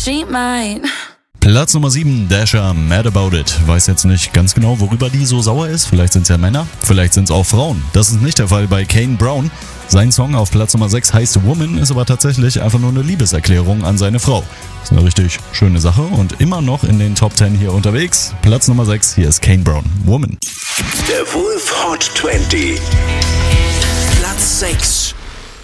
she might. Platz Nummer 7, Dasher, Mad About It. Weiß jetzt nicht ganz genau, worüber die so sauer ist. Vielleicht sind es ja Männer, vielleicht sind es auch Frauen. Das ist nicht der Fall bei Kane Brown. Sein Song auf Platz Nummer 6 heißt Woman, ist aber tatsächlich einfach nur eine Liebeserklärung an seine Frau. Ist eine richtig schöne Sache und immer noch in den Top 10 hier unterwegs. Platz Nummer 6, hier ist Kane Brown, Woman. Der Wolf Hot 20. Platz 6.